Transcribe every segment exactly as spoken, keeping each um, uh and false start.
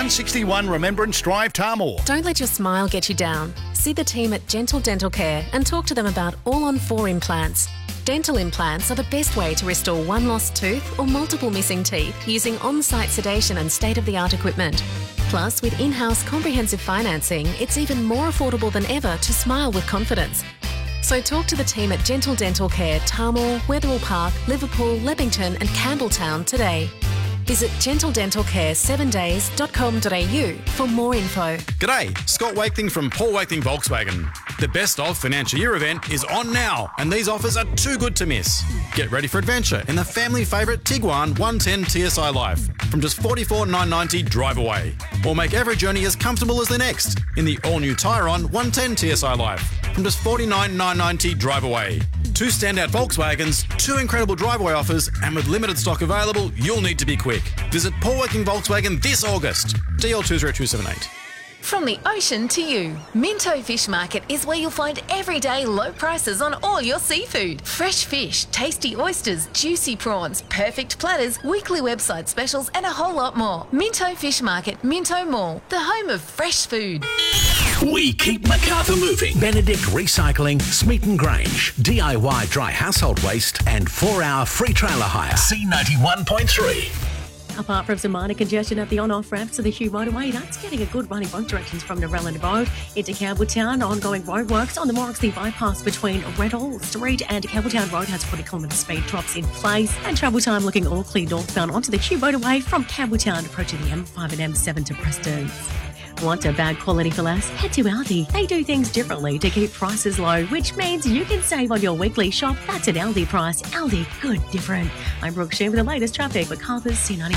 one sixty-one Remembrance Drive, Tarmore. Don't let your smile get you down. See the team at Gentle Dental Care and talk to them about all-on-four implants. Dental implants are the best way to restore one lost tooth or multiple missing teeth using on-site sedation and state-of-the-art equipment. Plus, with in-house comprehensive financing, it's even more affordable than ever to smile with confidence. So talk to the team at Gentle Dental Care, Tarmore, Wetherill Park, Liverpool, Leppington and Campbelltown today. Visit gentle dental care seven days dot com dot a u for more info. G'day, Scott Wakeling from Paul Wakeling Volkswagen. The Best of Financial Year event is on now, and these offers are too good to miss. Get ready for adventure in the family favourite Tiguan one ten T S I Life from just forty-four thousand nine hundred ninety drive away. Or make every journey as comfortable as the next in the all-new Tyron one ten T S I Life from just forty-nine thousand nine hundred ninety drive away. Two standout Volkswagens, two incredible driveway offers, and with limited stock available, you'll need to be quick. Visit Paul Wakeling Volkswagen this August. D L two zero two seven eight. From the ocean to you, Minto Fish Market is where you'll find everyday low prices on all your seafood. Fresh fish, tasty oysters, juicy prawns, perfect platters, weekly website specials and a whole lot more. Minto Fish Market, Minto Mall, the home of fresh food. We keep Macarthur moving. Benedict Recycling, Smeaton Grange, D I Y dry household waste and four-hour free trailer hire. C ninety-one point three. Apart from some minor congestion at the on-off ramps to the Hugh Motorway, that's getting a good run in both directions from Narellan Road into Campbelltown. Ongoing roadworks on the Morrissey bypass between Redall Street and Campbelltown Road has forty kilometre speed drops in place, and travel time looking all clear northbound onto the Hugh Motorway from Campbelltown approaching the M five and M seven to Preston's. Want a bad quality for less? Head to Aldi. They do things differently to keep prices low, which means you can save on your weekly shop. That's an Aldi price. Aldi, good different. I'm Brooke Sheen with the latest traffic with Macarthur's C ninety.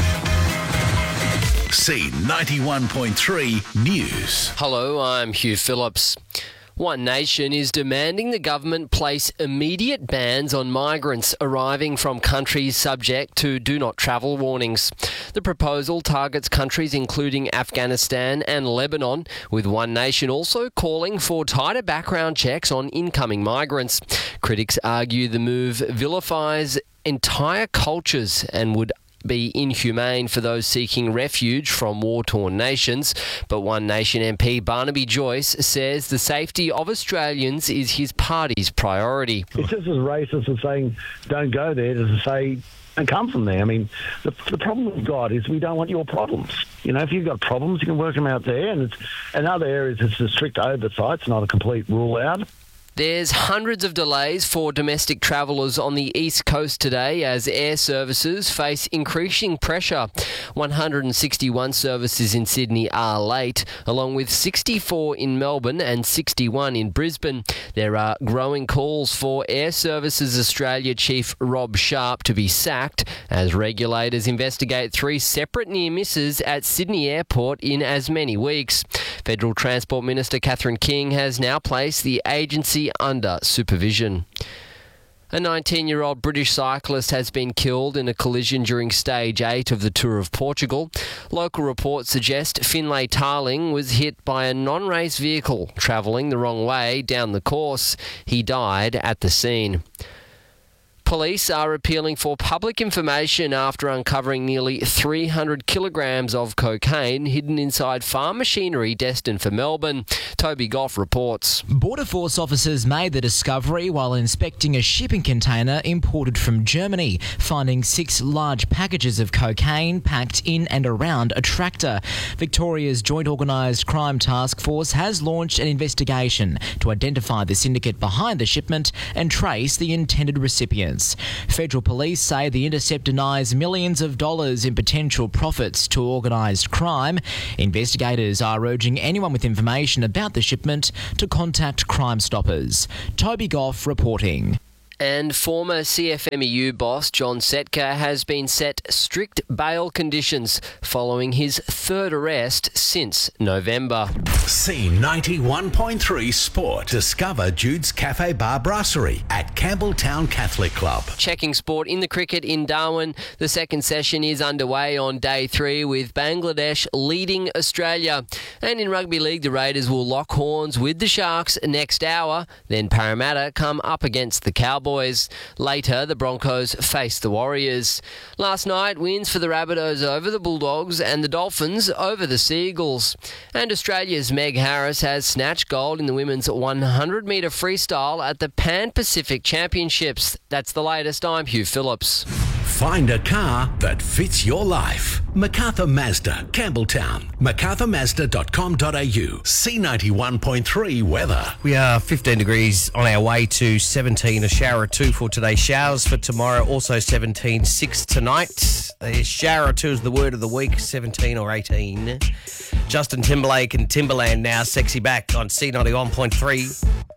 C ninety-one point three News. Hello, I'm Hugh Phillips. One Nation is demanding the government place immediate bans on migrants arriving from countries subject to do not travel warnings. The proposal targets countries including Afghanistan and Lebanon, with One Nation also calling for tighter background checks on incoming migrants. Critics argue the move vilifies entire cultures and would be inhumane for those seeking refuge from war-torn nations. But One Nation M P Barnaby Joyce says the safety of Australians is his party's priority. It's just as racist as saying don't go there as to say don't come from there. I mean, the, the problem we've got is we don't want your problems. You know, if you've got problems, you can work them out there. And it's, in other areas, it's a strict oversight. It's not a complete rule out. There's hundreds of delays for domestic travellers on the east coast today as air services face increasing pressure. one hundred sixty-one services in Sydney are late, along with sixty-four in Melbourne and sixty-one in Brisbane. There are growing calls for Air Services Australia Chief Rob Sharp to be sacked as regulators investigate three separate near misses at Sydney Airport in as many weeks. Federal Transport Minister Catherine King has now placed the agency under supervision. A nineteen-year-old British cyclist has been killed in a collision during Stage eight of the Tour of Portugal. Local reports suggest Finlay Tarling was hit by a non-race vehicle travelling the wrong way down the course. He died at the scene. Police are appealing for public information after uncovering nearly three hundred kilograms of cocaine hidden inside farm machinery destined for Melbourne. Toby Goff reports. Border Force officers made the discovery while inspecting a shipping container imported from Germany, finding six large packages of cocaine packed in and around a tractor. Victoria's Joint Organised Crime Task Force has launched an investigation to identify the syndicate behind the shipment and trace the intended recipients. Federal police say the intercept denies millions of dollars in potential profits to organised crime. Investigators are urging anyone with information about the shipment to contact Crime Stoppers. Toby Goff reporting. And former C F M E U boss John Setka has been set strict bail conditions following his third arrest since November. C ninety-one point three Sport. Discover Jude's Cafe Bar Brasserie at Campbelltown Catholic Club. Checking sport in the cricket in Darwin. The second session is underway on day three with Bangladesh leading Australia. And in rugby league, the Raiders will lock horns with the Sharks next hour. Then Parramatta come up against the Cowboys. Cowboys. Later, the Broncos face the Warriors. Last night, wins for the Rabbitohs over the Bulldogs and the Dolphins over the Seagulls. And Australia's Meg Harris has snatched gold in the women's one hundred metre freestyle at the Pan Pacific Championships. That's the latest. I'm Hugh Phillips. Find a car that fits your life. MacArthur Mazda, Campbelltown. macarthur mazda dot com dot a u. C ninety-one point three weather. We are fifteen degrees on our way to seventeen. A shower or two for today. Showers for tomorrow, also seventeen. six tonight. A shower or two is the word of the week, seventeen or eighteen. Justin Timberlake and Timberland now. Sexy Back on C ninety-one point three.